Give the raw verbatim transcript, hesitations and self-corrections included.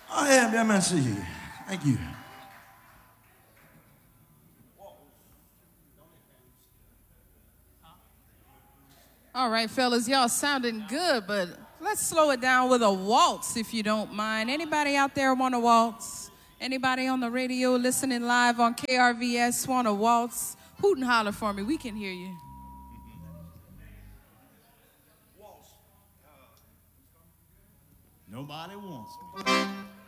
I am, yeah, man, see. Thank you. All right, fellas, y'all sounding good, but let's slow it down with a waltz, if you don't mind. Anybody out there want to waltz? Anybody on the radio listening live on K R V S want to waltz? Hoot and holler for me. We can hear you. Nobody wants me.